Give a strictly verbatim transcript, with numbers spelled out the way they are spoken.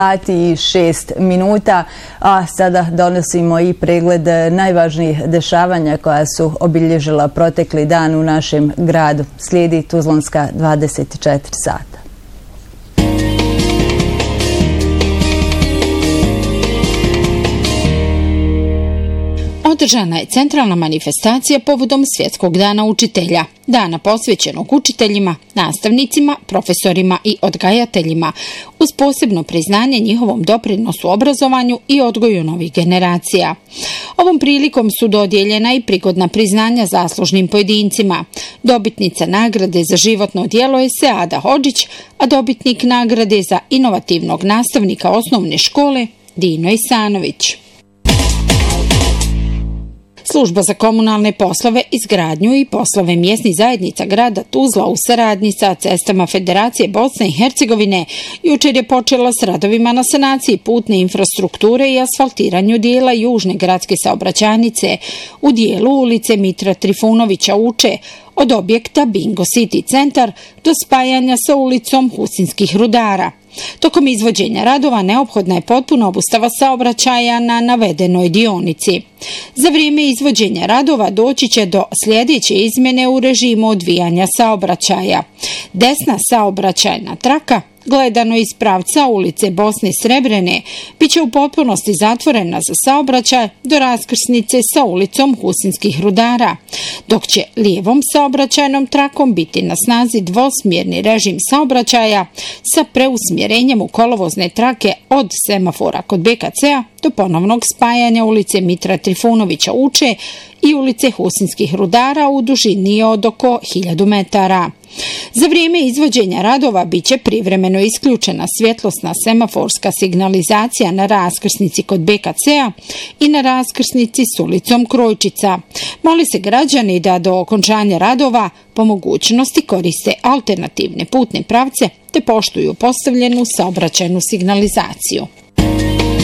sati i šest minuta, a sada donosimo i pregled najvažnijih dešavanja koja su obilježila protekli dan u našem gradu. Slijedi Tuzlanska dvadeset četiri sata. Održana je centralna manifestacija povodom Svjetskog dana učitelja, dana posvećenog učiteljima, nastavnicima, profesorima i odgajateljima, uz posebno priznanje njihovom doprinosu obrazovanju i odgoju novih generacija. Ovom prilikom su dodijeljena i prigodna priznanja zaslužnim pojedincima. Dobitnica nagrade za životno djelo je Seada Hodžić, a dobitnik nagrade za inovativnog nastavnika osnovne škole Dino Isanović. Služba za komunalne poslove, izgradnju i poslove mjesnih zajednica grada Tuzla u saradnji sa Cestama Federacije Bosne i Hercegovine jučer je počela s radovima na sanaciji putne infrastrukture i asfaltiranju dijela južne gradske saobraćajnice u dijelu ulice Mitra Trifunovića Uče, od objekta Bingo City centar do spajanja sa ulicom Husinskih rudara. Tokom izvođenja radova neophodna je potpuna obustava saobraćaja na navedenoj dionici. Za vrijeme izvođenja radova doći će do sljedeće izmjene u režimu odvijanja saobraćaja. Desna saobraćajna traka, gledano iz pravca ulice Bosne Srebrene, bit će u potpunosti zatvorena za saobraćaj do raskrsnice sa ulicom Husinskih rudara, dok će lijevom saobraćajnom trakom biti na snazi dvosmjerni režim saobraćaja sa preusmjerenjem u kolovozne trake od semafora kod B K C-a do ponovnog spajanja ulice Mitra Trifunovića Uče i ulice Husinskih rudara u dužini od oko hiljadu metara. Za vrijeme izvođenja radova bit će privremeno isključena svjetlosna semaforska signalizacija na raskrsnici kod B K C-a i na raskrsnici s ulicom Krojčica. Moli se građani da do okončanja radova po mogućnosti koriste alternativne putne pravce te poštuju postavljenu saobraćajnu signalizaciju.